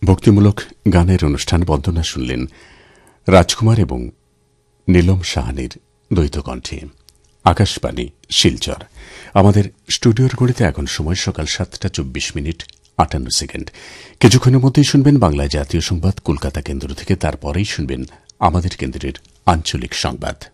ভক্তিমূলক গানের অনুষ্ঠান বন্দনা শুনলেন রাজকুমার এবং নীলম সাহানির দ্বৈত কণ্ঠে। আকাশবাণী শিলচর। আমাদের স্টুডিওর ঘড়িতে এখন সময় সকাল 7:24:58। কিছুক্ষণের মধ্যেই শুনবেন বাংলায় জাতীয় সংবাদ কলকাতা কেন্দ্র থেকে। তারপরেই শুনবেন আমাদের কেন্দ্রের আঞ্চলিক সংবাদ।